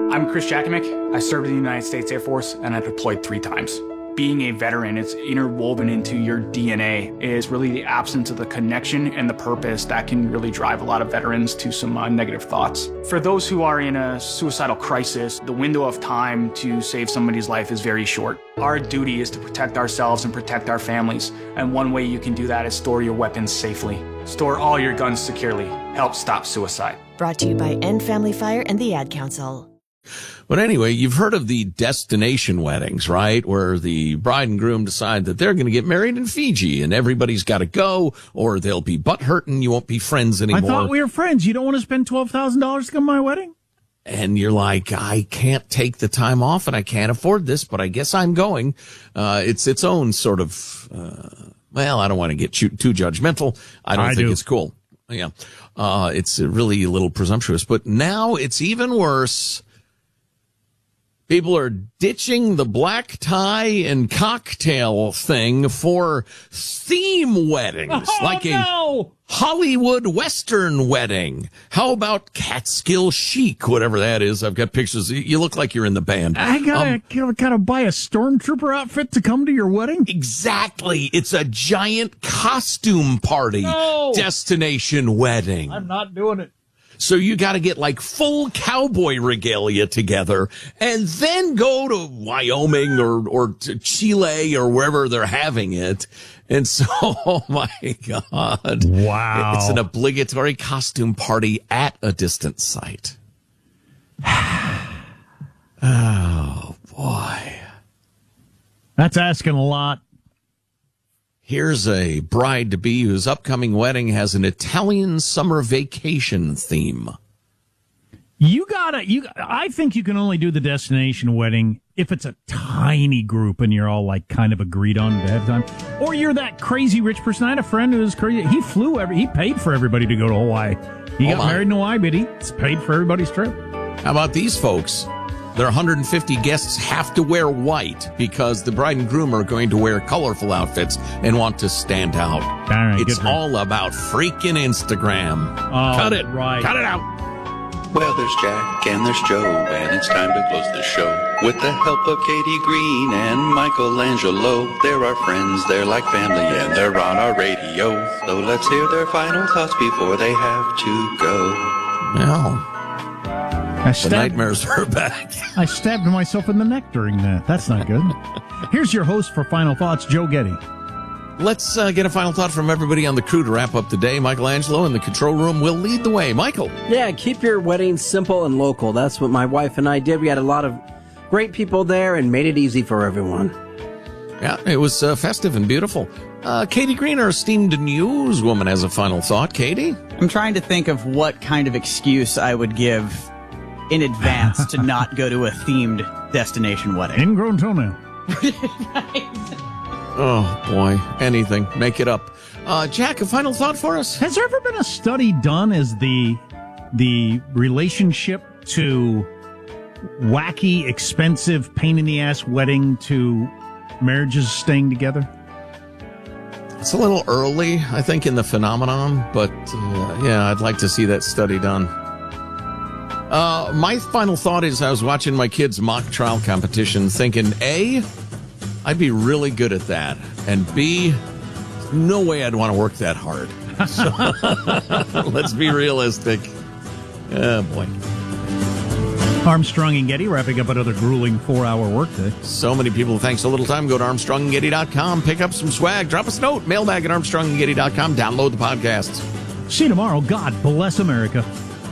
I'm Chris Jakimick. I served in the United States Air Force, and I deployed 3 times. Being a veteran, it's interwoven into your DNA, is really the absence of the connection and the purpose that can really drive a lot of veterans to some negative thoughts. For those who are in a suicidal crisis, the window of time to save somebody's life is very short. Our duty is to protect ourselves and protect our families, and one way you can do that is store your weapons safely. Store all your guns securely. Help stop suicide. Brought to you by End Family Fire and the Ad Council. But anyway, you've heard of the destination weddings, right? Where the bride and groom decide that they're going to get married in Fiji and everybody's got to go, or they'll be butthurt and you won't be friends anymore. I thought we were friends. You don't want to spend $12,000 to come to my wedding? And you're like, I can't take the time off and I can't afford this, but I guess I'm going. It's its own sort of, well, I don't want to get too judgmental. I don't think it's cool. Yeah. It's really a little presumptuous, but now it's even worse. People are ditching the black tie and cocktail thing for theme weddings, a Hollywood Western wedding. How about Catskill chic, whatever that is? I've got pictures. You look like you're in the band. I gotta buy a stormtrooper outfit to come to your wedding? Exactly. It's a giant costume party. Destination wedding. I'm not doing it. So you got to get like full cowboy regalia together and then go to Wyoming or to Chile or wherever they're having it. And so, oh my God. Wow. It's an obligatory costume party at a distant site. Oh boy. That's asking a lot. Here's a bride-to-be whose upcoming wedding has an Italian summer vacation theme. I think you can only do the destination wedding if it's a tiny group and you're all like kind of agreed on ahead of time. Or you're that crazy rich person. I had a friend who was crazy. He paid for everybody to go to Hawaii. He got married in Hawaii, but he paid for everybody's trip. How about these folks? Their 150 guests have to wear white because the bride and groom are going to wear colorful outfits and want to stand out. All right, it's all about freaking Instagram. Cut it. Right. Cut it out. Well, there's Jack and there's Joe, and it's time to close the show. With the help of Katie Green and Michelangelo, they're our friends, they're like family, and they're on our radio. So let's hear their final thoughts before they have to go. Well, the nightmares are back. I stabbed myself in the neck during that. That's not good. Here's your host for Final Thoughts, Joe Getty. Let's get a final thought from everybody on the crew to wrap up the day. Michelangelo in the control room will lead the way. Michael. Yeah, keep your wedding simple and local. That's what my wife and I did. We had a lot of great people there and made it easy for everyone. Yeah, it was festive and beautiful. Katie Green, our esteemed newswoman, has a final thought. Katie? I'm trying to think of what kind of excuse I would give in advance to not go to a themed destination wedding. Ingrown toenail. Right. Oh, boy. Anything. Make it up. Jack, a final thought for us? Has there ever been a study done as the relationship to wacky, expensive, pain-in-the-ass wedding to marriages staying together? It's a little early, I think, in the phenomenon, but yeah, I'd like to see that study done. My final thought is I was watching my kids' mock trial competition thinking, A, I'd be really good at that, and B, no way I'd want to work that hard. So, let's be realistic. Oh, boy. Armstrong and Getty wrapping up another grueling 4-hour workday. So many people, thanks a little time. Go to ArmstrongandGetty.com, pick up some swag, drop us a note, mailbag at ArmstrongandGetty.com, download the podcasts. See you tomorrow. God bless America.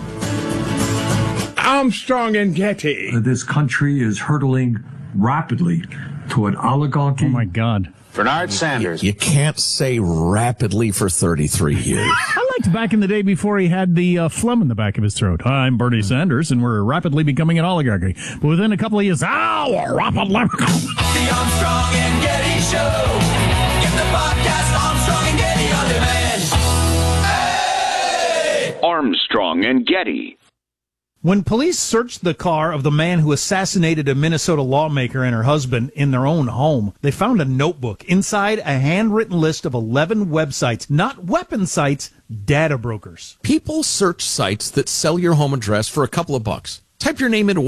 Armstrong and Getty. This country is hurtling rapidly toward oligarchy. Oh, my God. Bernard Sanders. You can't say rapidly for 33 years. I liked back in the day before he had the phlegm in the back of his throat. I'm Bernie Sanders, and we're rapidly becoming an oligarchy. But within a couple of years, rapidly. The Armstrong and Getty Show. Get the podcast Armstrong and Getty on demand. Hey! Armstrong and Getty. When police searched the car of the man who assassinated a Minnesota lawmaker and her husband in their own home, they found a notebook. Inside, a handwritten list of 11 websites, not weapon sites, data brokers. People search sites that sell your home address for a couple of bucks. Type your name into